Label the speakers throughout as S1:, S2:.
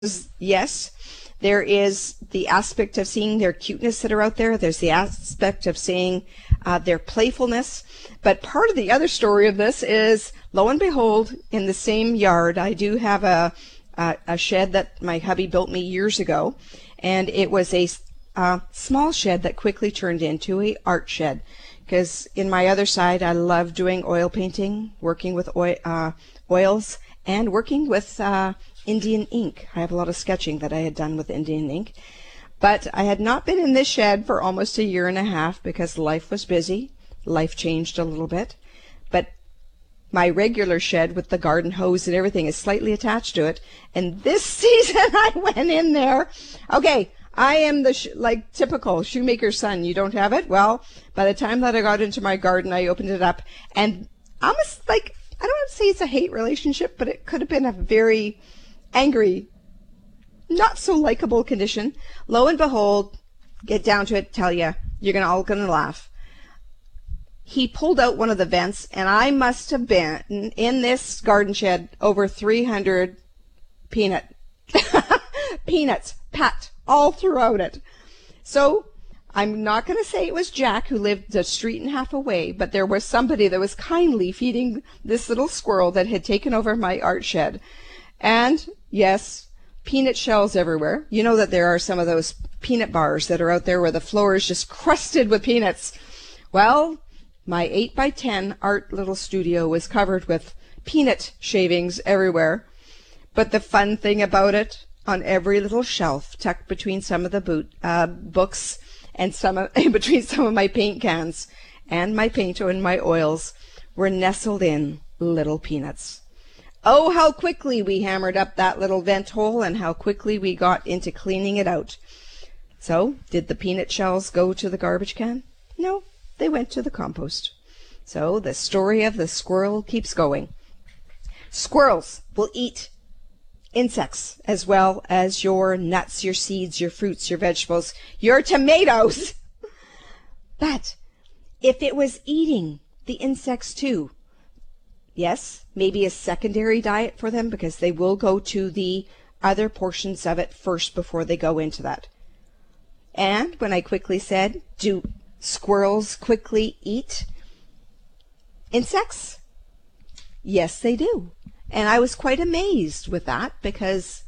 S1: Yes, there is the aspect of seeing their cuteness that are out there. There's the aspect of seeing their playfulness. But part of the other story of this is, lo and behold, in the same yard, I do have a shed that my hubby built me years ago, and it was a small shed that quickly turned into a art shed. Because in my other side, I love doing oil painting, working with oils, and working with Indian ink. I have a lot of sketching that I had done with Indian ink. But I had not been in this shed for almost a year and a half because life was busy. Life changed a little bit. But my regular shed with the garden hose and everything is slightly attached to it. And this season I went in there. Okay, I am the typical shoemaker's son. You don't have it? Well, by the time that I got into my garden, I opened it up. And almost I don't want to say it's a hate relationship, but it could have been a very angry, not so likable condition. Lo and behold, get down to it, tell you, you're all gonna laugh. He pulled out one of the vents, and I must have been in this garden shed over 300 peanuts packed all throughout it. So I'm not going to say it was Jack, who lived a street and a half away, but there was somebody that was kindly feeding this little squirrel that had taken over my art shed. And yes, peanut shells everywhere. You know that there are some of those peanut bars that are out there where the floor is just crusted with peanuts. Well, my 8x10 art little studio was covered with peanut shavings everywhere. But the fun thing about it, on every little shelf tucked between some of the books and between some of my paint cans and my Paint-O and my oils, were nestled in little peanuts. Oh, how quickly we hammered up that little vent hole, and how quickly we got into cleaning it out. So, did the peanut shells go to the garbage can? No, they went to the compost. So, the story of the squirrel keeps going. Squirrels will eat insects as well as your nuts, your seeds, your fruits, your vegetables, your tomatoes. But if it was eating the insects too, yes, maybe a secondary diet for them, because they will go to the other portions of it first before they go into that. And when I quickly said, do squirrels quickly eat insects? Yes, they do. And I was quite amazed with that, because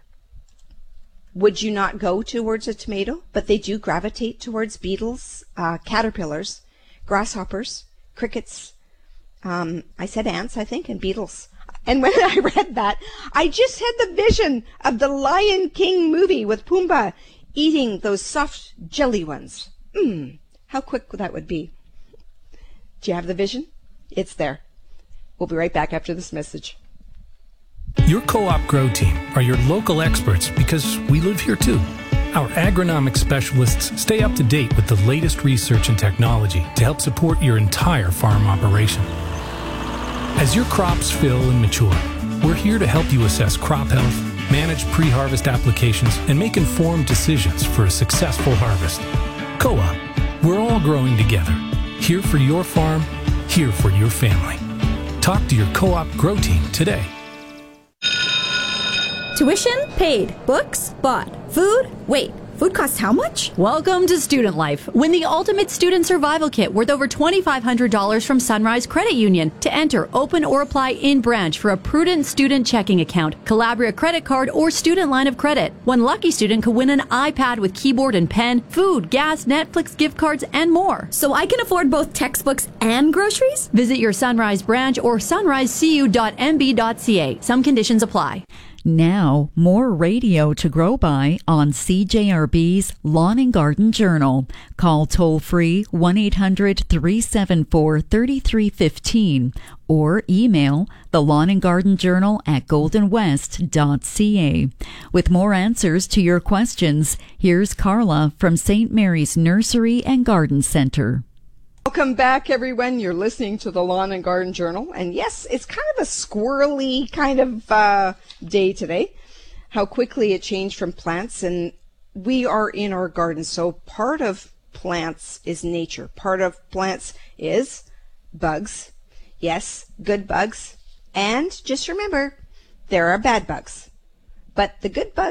S1: would you not go towards a tomato? But they do gravitate towards beetles, caterpillars, grasshoppers, crickets. I said ants, I think, and beetles. And when I read that, I just had the vision of the Lion King movie with Pumbaa eating those soft jelly ones. How quick that would be. Do you have the vision? It's there. We'll be right back after this message.
S2: Your Co-op Grow Team are your local experts because we live here too. Our agronomic specialists stay up to date with the latest research and technology to help support your entire farm operation. As your crops fill and mature, we're here to help you assess crop health, manage pre-harvest applications, and make informed decisions for a successful harvest. Co-op, we're all growing together. Here for your farm, here for your family. Talk to your Co-op Grow Team today.
S3: Tuition? Paid. Books? Bought. Food? Wait, food costs how much?
S4: Welcome to Student Life. Win the Ultimate Student Survival Kit worth over $2,500 from Sunrise Credit Union. To enter, open or apply in branch for a prudent student checking account, Calabria credit card, or student line of credit. One lucky student could win an iPad with keyboard and pen, food, gas, Netflix gift cards, and more.
S3: So I can afford both textbooks and groceries?
S4: Visit your Sunrise branch or sunrisecu.mb.ca. Some conditions apply.
S5: Now, more radio to grow by on CJRB's Lawn and Garden Journal. Call toll-free 1-800-374-3315 or email the Lawn and Garden Journal at goldenwest.ca. With more answers to your questions, here's Carla from St. Mary's Nursery and Garden Center.
S1: Welcome back, everyone. You're listening to the Lawn and Garden Journal. And yes, it's kind of a squirrely kind of day today. How quickly it changed from plants. And we are in our garden. So part of plants is nature. Part of plants is bugs. Yes, good bugs. And just remember, there are bad bugs. But the good